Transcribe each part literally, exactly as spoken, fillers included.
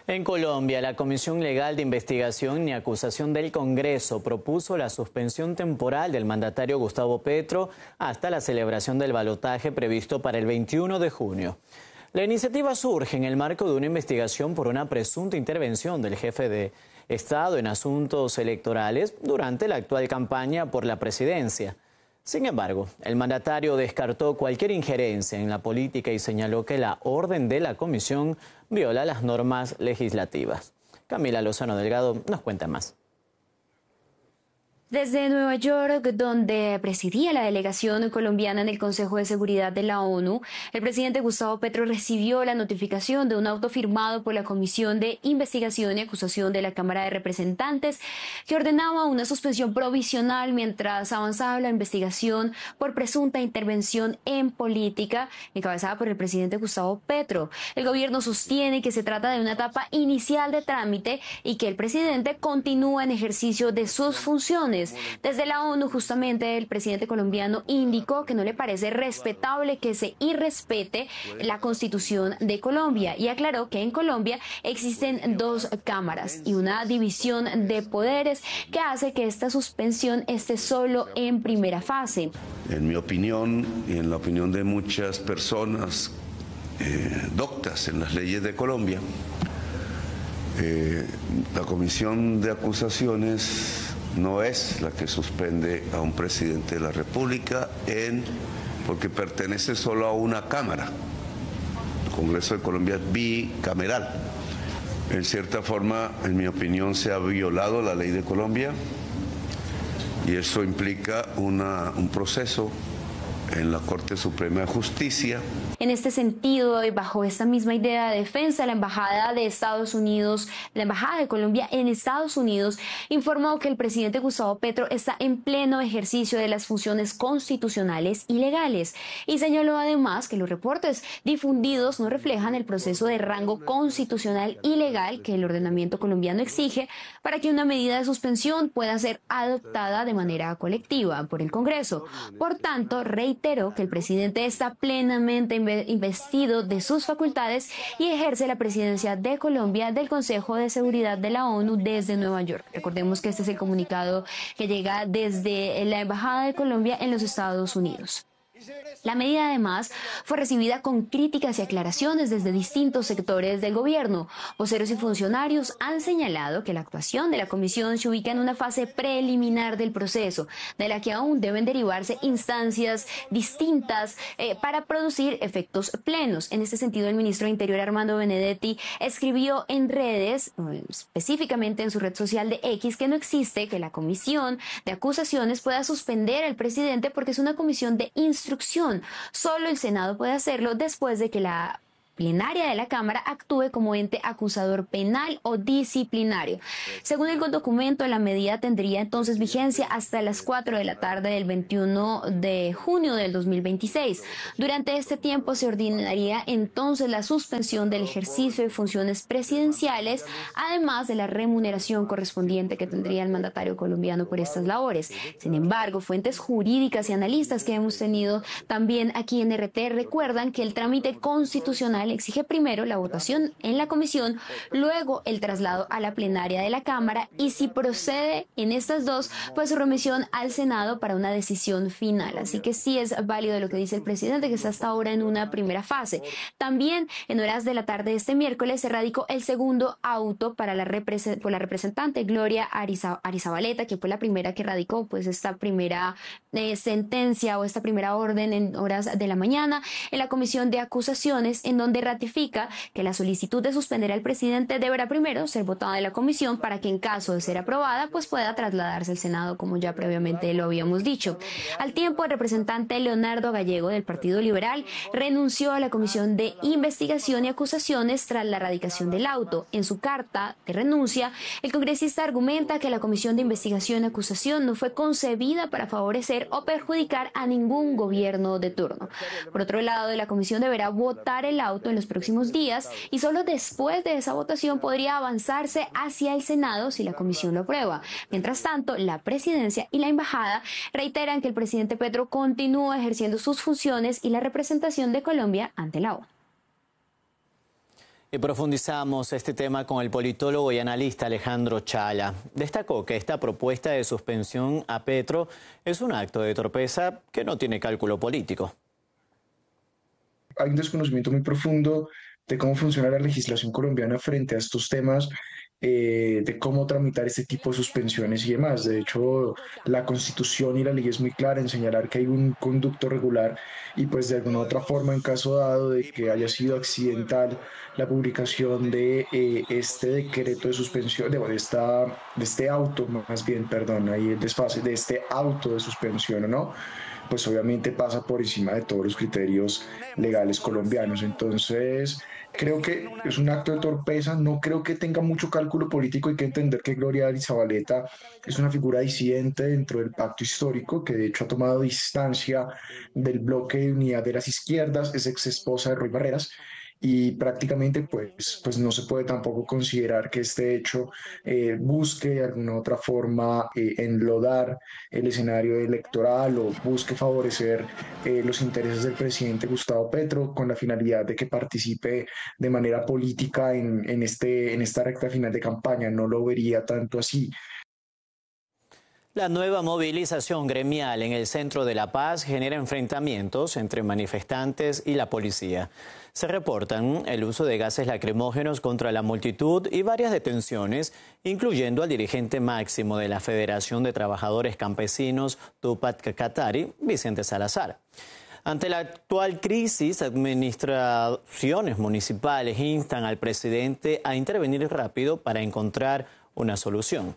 En Colombia, la Comisión Legal de Investigación y Acusación del Congreso propuso la suspensión temporal del mandatario Gustavo Petro hasta la celebración del balotaje previsto para el veintiuno de junio. La iniciativa surge en el marco de una investigación por una presunta intervención del jefe de Estado en asuntos electorales durante la actual campaña por la presidencia. Sin embargo, el mandatario descartó cualquier injerencia en la política y señaló que la orden de la comisión viola las normas legislativas. Camila Lozano Delgado nos cuenta más. Desde Nueva York, donde presidía la delegación colombiana en el Consejo de Seguridad de la ONU, el presidente Gustavo Petro recibió la notificación de un auto firmado por la Comisión de Investigación y Acusación de la Cámara de Representantes que ordenaba una suspensión provisional mientras avanzaba la investigación por presunta intervención en política encabezada por el presidente Gustavo Petro. El gobierno sostiene que se trata de una etapa inicial de trámite y que el presidente continúa en ejercicio de sus funciones. Desde la ONU, justamente, el presidente colombiano indicó que no le parece respetable que se irrespete la Constitución de Colombia y aclaró que en Colombia existen dos cámaras y una división de poderes que hace que esta suspensión esté solo en primera fase. En mi opinión y en la opinión de muchas personas eh, doctas en las leyes de Colombia, eh, la Comisión de Acusaciones no es la que suspende a un presidente de la República en, porque pertenece solo a una Cámara. El Congreso de Colombia es bicameral. En cierta forma, en mi opinión, se ha violado la ley de Colombia y eso implica una, un proceso en la Corte Suprema de Justicia. En este sentido, y bajo esta misma idea de defensa, la Embajada de Estados Unidos, la Embajada de Colombia en Estados Unidos, informó que el presidente Gustavo Petro está en pleno ejercicio de las funciones constitucionales y legales y señaló además que los reportes difundidos no reflejan el proceso de rango constitucional y legal que el ordenamiento colombiano exige para que una medida de suspensión pueda ser adoptada de manera colectiva por el Congreso. Por tanto, reiteró que el presidente está plenamente investido de sus facultades y ejerce la presidencia de Colombia del Consejo de Seguridad de la ONU desde Nueva York. Recordemos que este es el comunicado que llega desde la Embajada de Colombia en los Estados Unidos. La medida además fue recibida con críticas y aclaraciones desde distintos sectores del gobierno. Voceros y funcionarios han señalado que la actuación de la comisión se ubica en una fase preliminar del proceso, de la que aún deben derivarse instancias distintas eh, para producir efectos plenos. En este sentido, el ministro de Interior, Armando Benedetti, escribió en redes, específicamente en su red social de X, que no existe que la comisión de acusaciones pueda suspender al presidente porque es una comisión de instrucción. Solo el Senado puede hacerlo después de que la plenaria de la Cámara actúe como ente acusador penal o disciplinario. Según el documento, la medida tendría entonces vigencia hasta las cuatro de la tarde del veintiuno de junio del dos mil veintiséis. Durante este tiempo se ordenaría entonces la suspensión del ejercicio de funciones presidenciales, además de la remuneración correspondiente que tendría el mandatario colombiano por estas labores. Sin embargo, fuentes jurídicas y analistas que hemos tenido también aquí en R T recuerdan que el trámite constitucional exige primero la votación en la comisión, luego el traslado a la plenaria de la Cámara y si procede en estas dos, pues su remisión al Senado para una decisión final. Así que sí es válido lo que dice el presidente, que está hasta ahora en una primera fase. También en horas de la tarde de este miércoles se radicó el segundo auto para la por la representante Gloria Ariza Arizabaleta, que fue la primera que radicó pues esta primera eh, sentencia o esta primera orden en horas de la mañana en la Comisión de Acusaciones, en donde ratifica que la solicitud de suspender al presidente deberá primero ser votada en la comisión para que en caso de ser aprobada pues pueda trasladarse al Senado, como ya previamente lo habíamos dicho. Al tiempo, el representante Leonardo Gallego del Partido Liberal renunció a la Comisión de Investigación y Acusaciones tras la radicación del auto. En su carta de renuncia, el congresista argumenta que la Comisión de Investigación y Acusación no fue concebida para favorecer o perjudicar a ningún gobierno de turno. Por otro lado, la comisión deberá votar el auto en los próximos días y solo después de esa votación podría avanzarse hacia el Senado si la comisión lo aprueba. Mientras tanto, la presidencia y la embajada reiteran que el presidente Petro continúa ejerciendo sus funciones y la representación de Colombia ante la ONU. Y profundizamos este tema con el politólogo y analista Alejandro Chala. Destacó que esta propuesta de suspensión a Petro es un acto de torpeza que no tiene cálculo político. Hay un desconocimiento muy profundo de cómo funciona la legislación colombiana frente a estos temas, eh, de cómo tramitar este tipo de suspensiones y demás. De hecho, la Constitución y la ley es muy clara en señalar que hay un conducto regular y pues de alguna otra forma, en caso dado de que haya sido accidental la publicación de eh, este decreto de suspensión, de, de, esta, de este auto, más bien, perdón, ahí el desfase, de este auto de suspensión, ¿o no? Pues obviamente pasa por encima de todos los criterios legales colombianos. Entonces, creo que es un acto de torpeza, no creo que tenga mucho cálculo político. Hay que entender que Gloria Arizabaleta es una figura disidente dentro del pacto histórico, que de hecho ha tomado distancia del bloque de unidad de las izquierdas, es ex esposa de Roy Barreras, y prácticamente pues, pues no se puede tampoco considerar que este hecho eh, busque de alguna otra forma eh, enlodar el escenario electoral o busque favorecer eh, los intereses del presidente Gustavo Petro con la finalidad de que participe de manera política en, en, este, en esta recta final de campaña. No lo vería tanto así. La nueva movilización gremial en el centro de La Paz genera enfrentamientos entre manifestantes y la policía. Se reportan el uso de gases lacrimógenos contra la multitud y varias detenciones, incluyendo al dirigente máximo de la Federación de Trabajadores Campesinos, Tupac Katari, Vicente Salazar. Ante la actual crisis, administraciones municipales instan al presidente a intervenir rápido para encontrar una solución.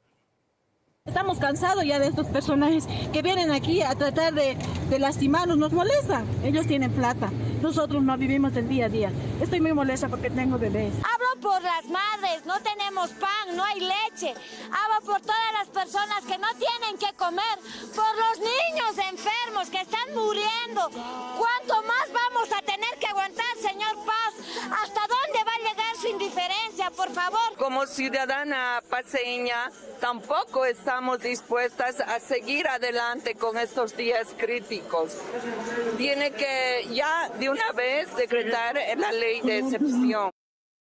Estamos cansados ya de estos personajes que vienen aquí a tratar de, de lastimarnos, nos molestan. Ellos tienen plata, nosotros no vivimos del día a día. Estoy muy molesta porque tengo bebés. Hablo por las madres, no tenemos pan, no hay leche. Hablo por todas las personas que no tienen que comer, por los niños enfermos que están muriendo. ¿Cuánto más vamos a tener que aguantar, señor Paz? ¿Hasta dónde va a llegar su indiferencia, por favor? Como ciudadana paceña, tampoco estamos dispuestas a seguir adelante con estos días críticos. Tiene que ya de una vez decretar la ley de excepción.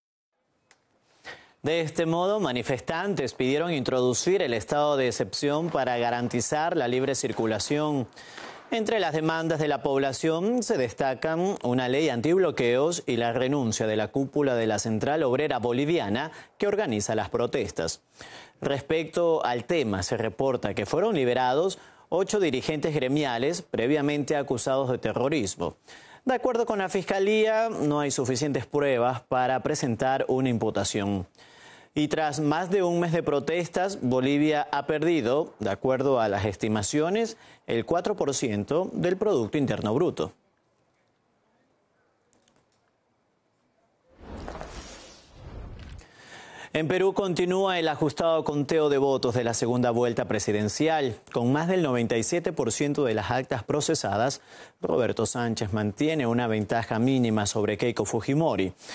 De este modo, manifestantes pidieron introducir el estado de excepción para garantizar la libre circulación. Entre las demandas de la población se destacan una ley antibloqueos y la renuncia de la cúpula de la Central Obrera Boliviana que organiza las protestas. Respecto al tema, se reporta que fueron liberados ocho dirigentes gremiales previamente acusados de terrorismo. De acuerdo con la Fiscalía, no hay suficientes pruebas para presentar una imputación. Y tras más de un mes de protestas, Bolivia ha perdido, de acuerdo a las estimaciones, el cuatro por ciento del Producto Interno Bruto. En Perú continúa el ajustado conteo de votos de la segunda vuelta presidencial. Con más del noventa y siete por ciento de las actas procesadas, Roberto Sánchez mantiene una ventaja mínima sobre Keiko Fujimori.